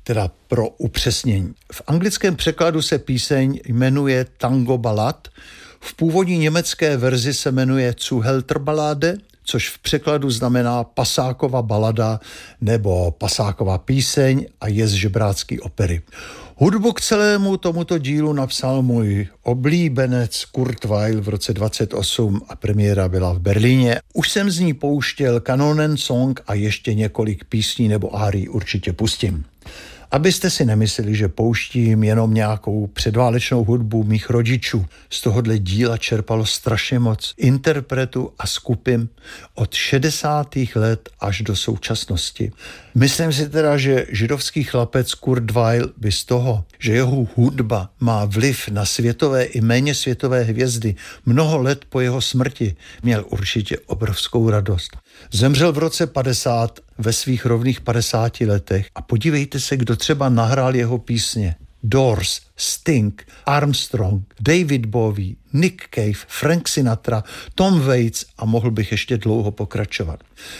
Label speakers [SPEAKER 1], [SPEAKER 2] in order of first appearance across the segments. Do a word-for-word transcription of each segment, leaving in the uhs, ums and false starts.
[SPEAKER 1] teda pro upřesnění. V anglickém překladu se píseň jmenuje Tango Ballad, v původní německé verzi se jmenuje Zuhälter Ballade, což v překladu znamená pasáková balada nebo pasáková píseň a je z žebrácký opery. Hudbu k celému tomuto dílu napsal můj oblíbenec Kurt Weill v roce dvacet osm a premiéra byla v Berlíně. Už jsem z ní pouštěl Kanonensong a ještě několik písní nebo árií určitě pustím. Abyste si nemysleli, že pouštím jenom nějakou předválečnou hudbu mých rodičů. Z tohohle díla čerpalo strašně moc interpretů a skupin od šedesátých let až do současnosti. Myslím si teda, že židovský chlapec Kurt Weill by z toho, že jeho hudba má vliv na světové i méně světové hvězdy mnoho let po jeho smrti, měl určitě obrovskou radost. Zemřel v roce padesát ve svých rovných padesáti letech a podívejte se, kdo třeba nahrál jeho písně. Doors, Sting, Armstrong, David Bowie, Nick Cave, Frank Sinatra, Tom Waits a mohl bych ještě dlouho pokračovat.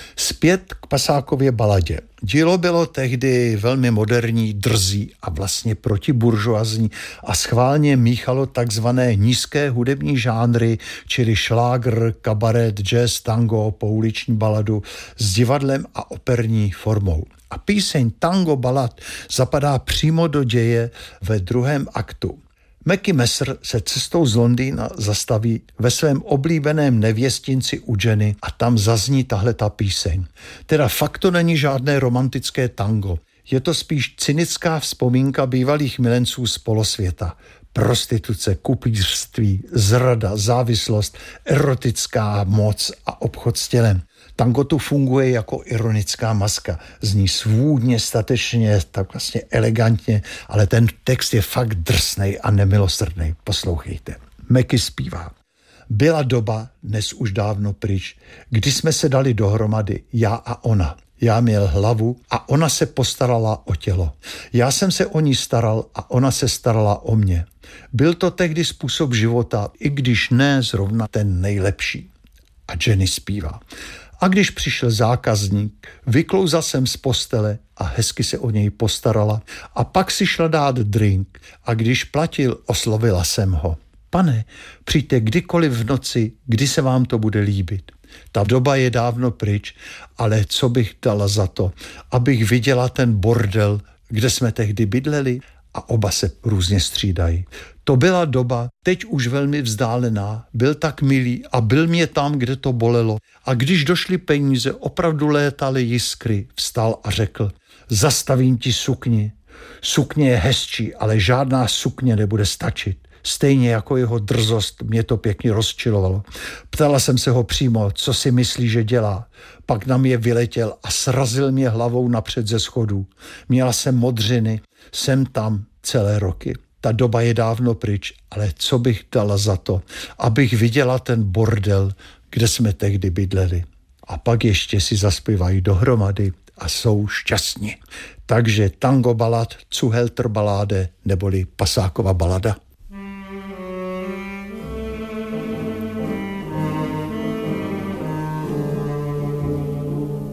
[SPEAKER 1] Zpět k pasákově baladě. Dílo bylo tehdy velmi moderní, drzí a vlastně protiburžoazní a schválně míchalo takzvané nízké hudební žánry, čili šlágr, kabaret, jazz, tango, pouliční baladu s divadlem a operní formou. A píseň Tango Ballad zapadá přímo do děje ve druhém aktu. Mackie Messer se cestou z Londýna zastaví ve svém oblíbeném nevěstinci u Jenny a tam zazní tahle ta píseň. Teda fakt to není žádné romantické tango. Je to spíš cynická vzpomínka bývalých milenců z polosvěta. Prostituce, kupířství, zrada, závislost, erotická moc a obchod s tělem. Tango tu funguje jako ironická maska. Zní svůdně, statečně, tak vlastně elegantně, ale ten text je fakt drsnej a nemilosrdnej. Poslouchejte. Mackie zpívá. Byla doba, dnes už dávno pryč, kdy jsme se dali dohromady, já a ona. Já měl hlavu a ona se postarala o tělo. Já jsem se o ní staral a ona se starala o mě. Byl to tehdy způsob života, i když ne zrovna ten nejlepší. A Jenny zpívá. A když přišel zákazník, vyklouzal jsem z postele a hezky se o něj postarala a pak si šla dát drink a když platil, oslovila jsem ho. Pane, přijďte kdykoliv v noci, kdy se vám to bude líbit. Ta doba je dávno pryč, ale co bych dala za to, abych viděla ten bordel, kde jsme tehdy bydleli a oba se různě střídají. To byla doba, teď už velmi vzdálená, byl tak milý a byl mě tam, kde to bolelo. A když došly peníze, opravdu létaly jiskry, vstal a řekl, zastavím ti sukni. Sukně je hezčí, ale žádná sukně nebude stačit. Stejně jako jeho drzost mě to pěkně rozčilovalo. Ptala jsem se ho přímo, co si myslí, že dělá. Pak na mě vyletěl a srazil mě hlavou napřed ze schodů. Měla jsem modřiny, jsem tam celé roky. Ta doba je dávno pryč, ale co bych dala za to, abych viděla ten bordel, kde jsme tehdy bydleli. A pak ještě si zaspívají dohromady a jsou šťastní. Takže Tango Ballad, Zuhälter Ballade neboli pasáková balada.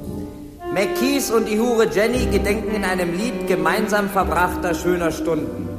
[SPEAKER 2] Mackies und die Hure Jenny gedenken in einem Lied gemeinsam verbrachter schöner Stunden.